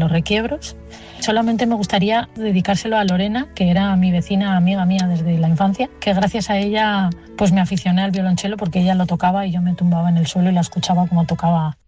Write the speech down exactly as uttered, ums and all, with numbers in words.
los requiebros. Solamente me gustaría dedicárselo a Lorena, que era mi vecina, amiga mía desde la infancia, que gracias a ella pues me aficioné al violonchelo porque ella lo tocaba y yo me tumbaba en el suelo y la escuchaba como tocaba